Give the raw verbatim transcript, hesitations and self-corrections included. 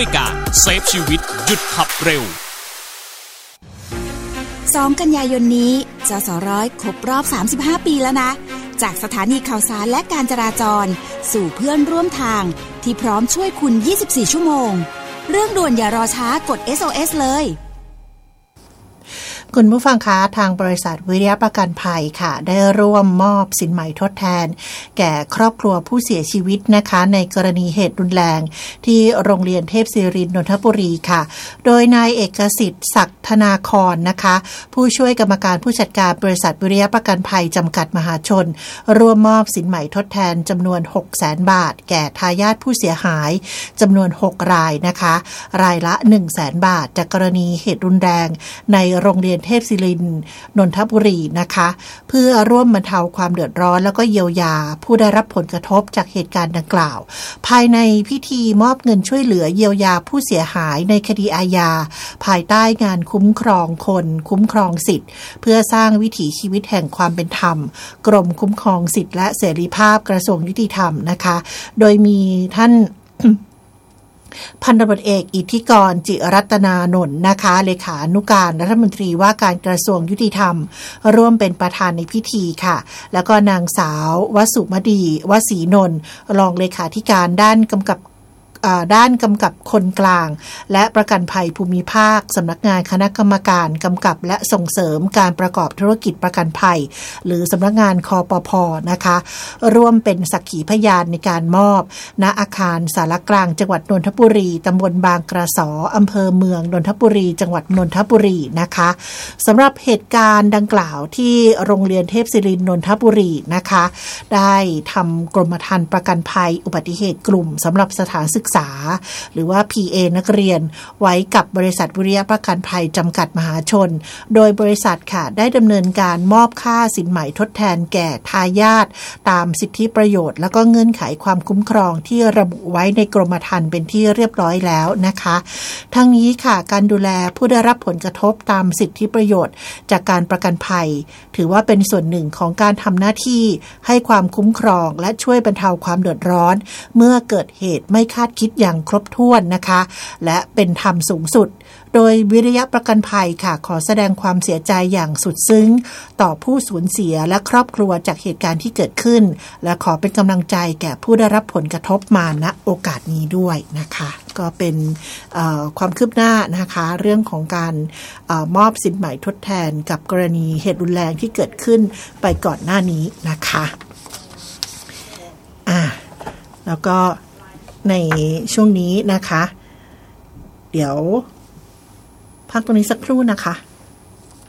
ด้วยการเซฟชีวิตหยุดขับเร็วสองกันยายนนี้จสร้อยครบรอบสามสิบห้าปีแล้วนะจากสถานีข่าวสารและการจราจรสู่เพื่อนร่วมทางที่พร้อมช่วยคุณยี่สิบสี่ชั่วโมงเรื่องด่วนอย่ารอช้ากด เอส โอ เอส เลยคุณผู้ฟังคะทางบริษัทวิริยะประกันภัยค่ะได้ร่วมมอบสินใหม่ทดแทนแก่ครอบครัวผู้เสียชีวิตนะคะในกรณีเหตุรุนแรงที่โรงเรียนเทพศิรินทร์นนทบุรีค่ะโดยนายเอกสิทธิ์ศักดิ์ธนาครนะคะผู้ช่วยกรรมการผู้จัดการบริษัทวิริยะประกันภัยจำกัดมหาชนร่วมมอบสินใหม่ทดแทนจำนวน หกแสน บาทแก่ทายาทผู้เสียหายจำนวนหกรายนะคะรายละ หนึ่งแสน บาทจากกรณีเหตุรุนแรงในโรงเรียนเทพศิรินทร์นนทบุรีนะคะเพื่อร่วมบรรเทาความเดือดร้อนแล้วก็เยียวยาผู้ได้รับผลกระทบจากเหตุการณ์ดังกล่าวภายในพิธีมอบเงินช่วยเหลือเยียวยาผู้เสียหายในคดีอาญาภายใต้งานคุ้มครองคนคุ้มครองสิทธิ์เพื่อสร้างวิถีชีวิตแห่งความเป็นธรรมกรมคุ้มครองสิทธิและเสรีภาพกระทรวงยุติธรรมนะคะโดยมีท่าน พันตำรวจเอกอิทธิกรจิรัตนานนท์นะคะเลขานุการรัฐมนตรีว่าการกระทรวงยุติธรรมร่วมเป็นประธานในพิธีค่ะแล้วก็นางสาววสุมดีวสีนนท์รองเลขาธิการด้านกำกับด้านกำกับคนกลางและประกันภัยภูมิภาคสำนักงานคณะกรรมการกำกับและส่งเสริมการประกอบธุรกิจประกันภัยหรือสำนักงานคปภ.นะคะร่วมเป็นสักขีพยานในการมอบณอาคารสารกลางจังหวัดนนทบุรีตำบลบางกระสออำเภอเมืองนนทบุรีจังหวัดนนทบุรีนะคะสำหรับเหตุการณ์ดังกล่าวที่โรงเรียนเทพศิรินทร์นนทบุรีนะคะได้ทำกรมธรรม์ประกันภัยอุบัติเหตุกลุ่มสำหรับสถานศึกษาหรือว่า พี เอ นักเรียนไว้กับบริษัทวิริยะประกันภัยจำกัดมหาชนโดยบริษัทค่ะได้ดำเนินการมอบค่าสินใหม่ทดแทนแก่ทายาทตามสิทธิประโยชน์แล้วก็เงื่อนไขความคุ้มครองที่ระบุไว้ในกรมธรรม์เป็นที่เรียบร้อยแล้วนะคะทั้งนี้ค่ะการดูแลผู้ได้รับผลกระทบตามสิทธิประโยชน์จากการประกันภัยถือว่าเป็นส่วนหนึ่งของการทำหน้าที่ให้ความคุ้มครองและช่วยบรรเทาความเดือดร้อนเมื่อเกิดเหตุไม่คาดคิดอย่างครบถ้วนนะคะและเป็นธรรมสูงสุดโดยวิริยะประกันภัยค่ะขอแสดงความเสียใจอย่างสุดซึ้งต่อผู้สูญเสียและครอบครัวจากเหตุการณ์ที่เกิดขึ้นและขอเป็นกำลังใจแก่ผู้ได้รับผลกระทบมาณโอกาสนี้ด้วยนะคะก็เป็นความคืบหน้านะคะเรื่องของการเอ่อมอบสินใหม่ทดแทนกับกรณีเหตุรุนแรงที่เกิดขึ้นไปก่อนหน้านี้นะคะอ่าแล้วก็ในช่วงนี้นะคะเดี๋ยวพักตรงนี้สักครู่นะคะ